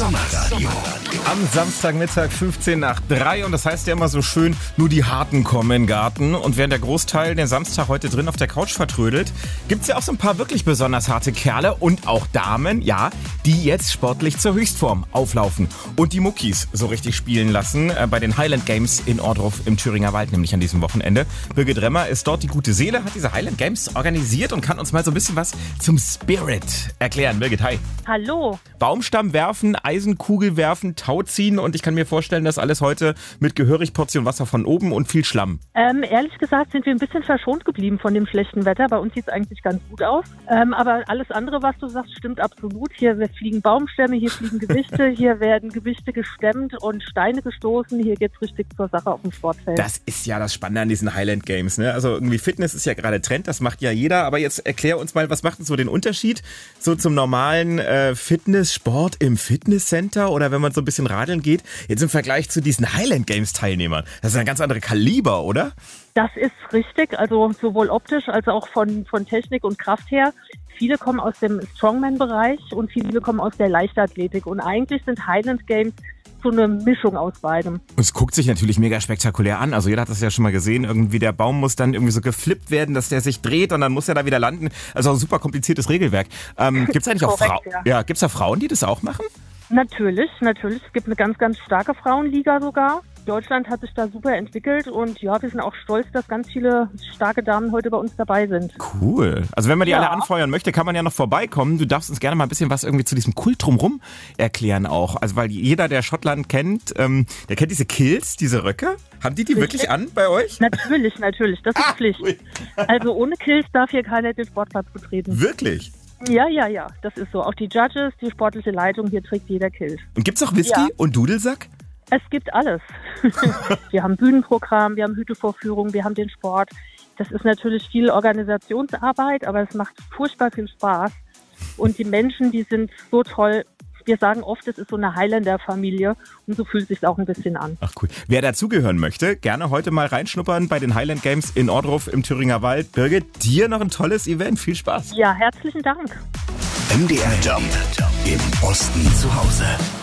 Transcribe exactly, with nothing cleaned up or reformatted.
Sommerradio. Am Samstagmittag fünfzehn nach drei und das heißt ja immer so schön, nur die Harten kommen in den Garten. Und während der Großteil den Samstag heute drin auf der Couch vertrödelt, gibt's ja auch so ein paar wirklich besonders harte Kerle und auch Damen, ja, die jetzt sportlich zur Höchstform auflaufen und die Muckis so richtig spielen lassen äh, bei den Highland Games in Ohrdruf im Thüringer Wald, nämlich an diesem Wochenende. Birgit Remmer ist dort die gute Seele, hat diese Highland Games organisiert und kann uns mal so ein bisschen was zum Spirit erklären. Birgit, hi. Hallo. Baumstamm werfen, Eisenkugel werfen, Tau ziehen und ich kann mir vorstellen, dass alles heute mit gehörig Portion Wasser von oben und viel Schlamm. Ähm, ehrlich gesagt sind wir ein bisschen verschont geblieben von dem schlechten Wetter. Bei uns sieht es eigentlich ganz gut aus. Ähm, aber alles andere, was du sagst, stimmt absolut. Hier fliegen Baumstämme, hier fliegen Gewichte, hier werden Gewichte gestemmt und Steine gestoßen. Hier geht's richtig zur Sache auf dem Sportfeld. Das ist ja das Spannende an diesen Highland Games, ne? Also irgendwie Fitness ist ja gerade Trend, das macht ja jeder. Aber jetzt erklär uns mal, was macht denn so den Unterschied so zum normalen äh, Fitnesssport im Fitnesscenter oder wenn man so ein bisschen radeln geht, jetzt im Vergleich zu diesen Highland Games Teilnehmern. Das ist ein ganz andere Kaliber, oder? Das ist richtig, also sowohl optisch als auch von, von Technik und Kraft her. Viele kommen aus dem Strongman-Bereich und viele kommen aus der Leichtathletik. Und eigentlich sind Highland Games so eine Mischung aus beidem. Es guckt sich natürlich mega spektakulär an. Also jeder hat das ja schon mal gesehen. Irgendwie der Baum muss dann irgendwie so geflippt werden, dass der sich dreht und dann muss er da wieder landen. Also ein super kompliziertes Regelwerk. Ähm, gibt's eigentlich auch Frauen? Ja. ja, gibt's da Frauen, die das auch machen? Natürlich, natürlich. Es gibt eine ganz, ganz starke Frauenliga sogar. Deutschland hat sich da super entwickelt und ja, wir sind auch stolz, dass ganz viele starke Damen heute bei uns dabei sind. Cool. Also wenn man die ja. alle anfeuern möchte, kann man ja noch vorbeikommen. Du darfst uns gerne mal ein bisschen was irgendwie zu diesem Kult drumrum erklären auch. Also weil jeder, der Schottland kennt, ähm, der kennt diese Kilts, diese Röcke. Haben die die Richtig? wirklich an bei euch? Natürlich, natürlich. Das ist ah, Pflicht. Ui. Also ohne Kilts darf hier keiner den Sportplatz betreten. Wirklich? Ja, ja, ja. Das ist so. Auch die Judges, die sportliche Leitung, hier trägt jeder Kilt. Und gibt's auch Whisky ja. und Dudelsack? Es gibt alles. Wir haben Bühnenprogramm, wir haben Hütevorführungen, wir haben den Sport. Das ist natürlich viel Organisationsarbeit, aber es macht furchtbar viel Spaß. Und die Menschen, die sind so toll. Wir sagen oft, es ist so eine Highlander-Familie und so fühlt es sich auch ein bisschen an. Ach cool. Wer dazugehören möchte, gerne heute mal reinschnuppern bei den Highland Games in Ohrdruf im Thüringer Wald. Birgit, dir noch ein tolles Event. Viel Spaß. Ja, herzlichen Dank. M D R Jump im Osten zu Hause.